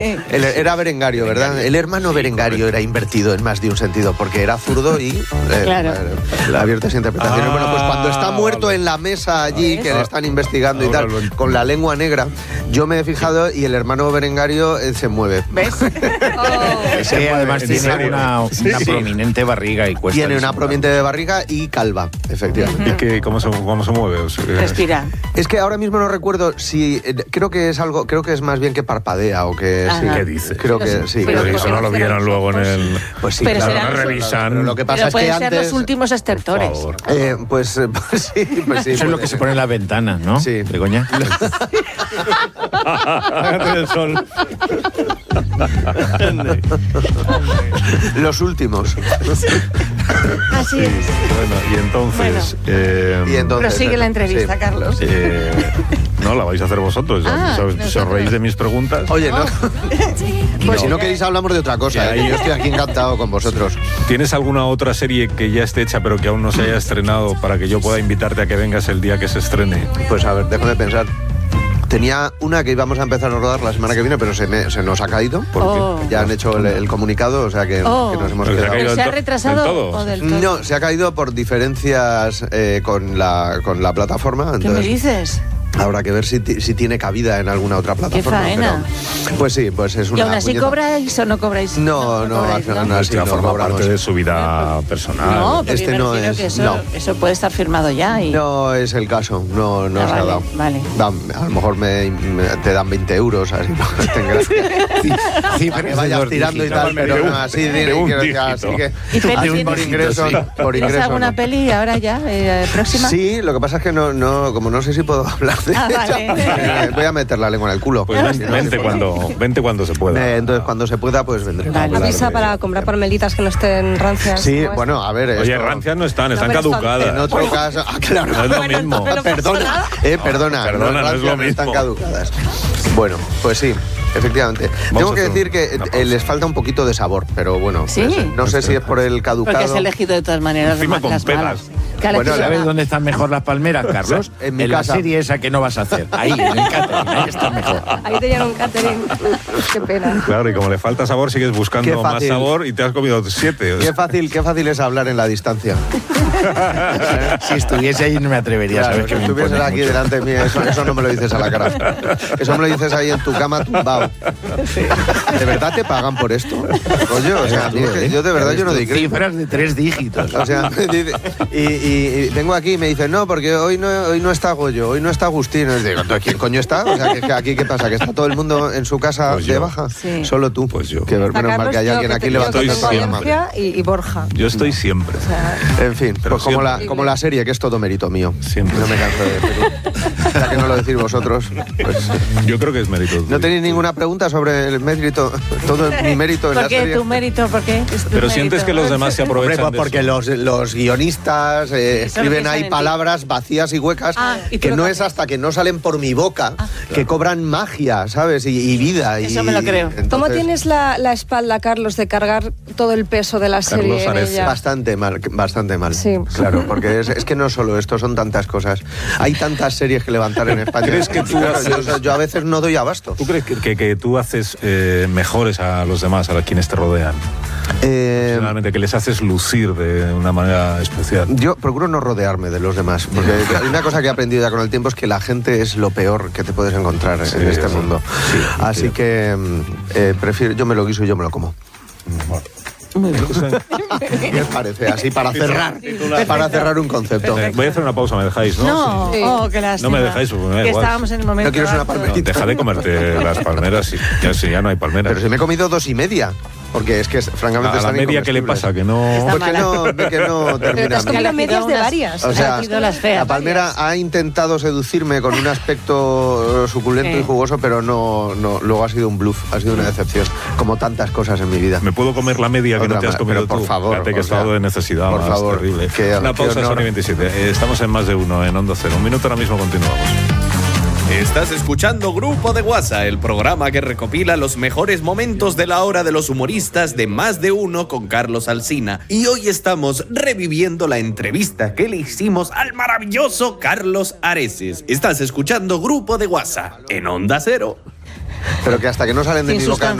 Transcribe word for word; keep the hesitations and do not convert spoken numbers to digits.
El, era Berengario, ¿verdad? El hermano Berengario era invertido en más de un sentido, porque era zurdo y eh, claro. eh, abiertas interpretaciones. Ah, bueno, pues cuando está muerto vale. en la mesa allí, que le están investigando y tal, con la lengua negra, yo me he fijado y el hermano Berengario eh, se mueve. ¿Ves? Oh. Es que además tiene una, una sí, prominente barriga y cuesta. Tiene una prominente barriga y calva, efectivamente. ¿Y que, cómo, se, cómo se mueve? O sea, respira. Es que ahora mismo no recuerdo si... Eh, creo que es algo... Creo que es más bien que parpadea o que... Sí, ¿qué dices? Creo que sí. Pero eso no lo vieron luego en el... Pues sí, pero claro, no revisan. Pero lo que pasa pero es que pueden antes... ser los últimos estertores. Eh, pues, pues sí, pues sí. Eso es lo que se pone en las ventanas, ¿no? Sí. Begoña. el sol. Los últimos. Así es. Bueno, y entonces... Bueno. Eh, y entonces prosigue la entrevista, sí. Carlos. Eh, no, la vais a hacer vosotros. Ah, ¿Os, os, os reís de mis preguntas? Oye, no. Pues no. si no queréis hablamos de otra cosa. ¿eh? Yo estoy aquí encantado con vosotros. ¿Tienes alguna otra serie que ya esté hecha pero que aún no se haya estrenado para que yo pueda invitarte a que vengas el día que se estrene? Pues a ver, déjame pensar. Tenía una que íbamos a empezar a rodar la semana que viene, pero se, me, se nos ha caído. ¿Por Oh. qué? Ya han hecho el, el comunicado, o sea que, Oh. que nos hemos ¿Pero se ha quedado. caído ¿Se ha del to- retrasado del todo? o del todo? No, se ha caído por diferencias eh, con, la, con la plataforma. ¿Qué me Entonces, dices? habrá que ver si, ti- si tiene cabida en alguna otra plataforma. faena! Pero, pues sí, pues es una. ¿Y aún así puñeta. cobráis o no cobráis? No, no, cobráis, al final ¿no? no. Este sí, forma cobramos. parte de su vida personal. No, pero Este yo me no refiero es- que eso, no. eso puede estar firmado ya. Y... No es el caso, no, no Ah, se vale, ha dado. vale. Dan- a lo mejor me, me- te dan veinte euros, así no ten gracia. Sí, Para que vayas tirando y tal, dígitos. pero De un- no, así, de de, un quiero decir, dígito. así que, ¿Y peli así tienes? por ingreso, Sí. por ¿Tienes ingreso alguna no. peli ahora ya, eh, próxima? Sí, lo que pasa es que no, no, como no sé si puedo hablar de Ah, ella, vale. eh, voy a meter la lengua en el culo. Pues ven- vente cuando, vente cuando se pueda. Eh, entonces cuando se pueda, pues vendré. Vale. Avisa de- para comprar palmelitas que no estén rancias. Sí, como bueno, a ver. Oye, esto- rancias no están, No, están pero están- caducadas. En otro caso, ah, claro. No es lo Bueno, mismo. entonces no pasa Perdona, nada. eh, perdona, Perdona, no es lo rancias, están mismo. caducadas. Bueno, pues sí, efectivamente. Vamos Tengo a que hacer decir que una eh, pausa. les falta un poquito de sabor, pero bueno, Sí. pues, no sé si es por el caducado. Porque has elegido de todas maneras Encima las con las pelas. malas. Que has Bueno, elegido ¿Sabes una- dónde están mejor las palmeras, Carlos? En mi la casa. serie esa que no vas a hacer. Ahí, en el catering, ahí está mejor. Ahí te llevan un catering. Qué pena. Claro, y como le falta sabor, sigues Qué buscando más fácil. sabor y te has comido siete. Qué fácil, qué fácil es hablar en la distancia. Si estuviese ahí no me atrevería, Claro, ¿sabes? si Que me estuvieses impone aquí mucho. delante de mí, eso, eso no me lo dices a la cara. Eso me lo dices ahí en tu cama tumbado. ¿De verdad te pagan por esto? Oye, o sea, a mí es que yo de verdad yo no doy crédito. Cifras de tres dígitos. O sea, dice- y, y- y vengo aquí y me dicen, no, porque hoy no, hoy no está Goyo, hoy no está Agustín. Y digo, ¿entonces quién coño está? O sea, que, que aquí ¿qué pasa? ¿Que está todo el mundo en su casa Pues de yo. baja? Sí. Solo tú. Pues yo. Que menos Está mal Carlos, que hay yo, alguien que aquí te- yo levantando que el tengo siempre. programa. audiencia y, y Borja. Yo estoy siempre. O sea, En fin, Pero pues como la, siempre. como la serie, que es todo mérito mío. Siempre. No me canso de decirlo. Ya que no lo decís vosotros, pues... Yo creo que es mérito. ¿No tenéis ninguna pregunta sobre el mérito? Todo mi mérito en ¿Por la qué serie. tu mérito? ¿Por qué? Es tu Pero mérito. sientes que los demás se Hombre, aprovechan pues de porque eso. los, los guionistas eh, Eso lo escriben piensan ahí en ti. palabras vacías y huecas Ah, ¿y tú que lo no que es hasta que no salen por mi boca que cobran magia, ¿sabes? Y, y vida. y- Eso me lo creo. entonces, ¿Cómo tienes la, la espalda, Carlos, de cargar todo el peso de la serie en Ares. ella? Bastante mal, bastante mal. Sí. Claro, porque es, es que no solo esto, son tantas cosas. Hay tantas series que levantar en España. ¿Crees que tú Claro, haces- yo, yo a veces no doy abasto. ¿Tú crees que, que- que tú haces eh, mejores a los demás, a quienes te rodean? Eh, Personalmente, que les haces lucir de una manera especial. Yo procuro no rodearme de los demás, porque hay una cosa que he aprendido ya con el tiempo es que la gente es lo peor que te puedes encontrar Sí, en este sí. mundo. Sí, Así sí. que mm, eh, prefiero, yo me lo guiso y yo me lo como. ¿Qué os parece? Así para cerrar, para cerrar un concepto. Eh, voy a hacer una pausa, ¿me dejáis? No, No, Sí. oh, qué lástima. No me dejáis, pues me da Que igual. estábamos en el momento. ¿No quieres una alto. palmerita? No, deja de comerte las palmeras y ya, si ya no hay palmeras. Pero si me he comido dos y media, porque es que es, francamente a la están media, ¿qué le pasa? Que no... Está Porque mala. no, ve que no Pero te termina. has comido Elegido medias de unas- varias. O sea, elegido las feas. la palmera ha intentado seducirme con un aspecto suculento Sí. y jugoso, pero no, no, luego ha sido un bluff, ha sido una decepción, como tantas cosas en mi vida. ¿Me puedo comer la media que Otra no te has más, comido pero por tú? favor, Fíjate que o estado sea, de necesidad por más favor, terrible. que- Una que pausa, honor. Sony veintisiete. Eh, Estamos en Más de Uno, en Onda Cero. Un minuto, ahora mismo continuamos. Estás escuchando Grupo de WhatsApp, el programa que recopila los mejores momentos de la hora de los humoristas de Más de Uno con Carlos Alsina. Y hoy estamos reviviendo la entrevista que le hicimos al maravilloso Carlos Areces. Estás escuchando Grupo de WhatsApp en Onda Cero. pero que hasta que no salen de Sin mi boca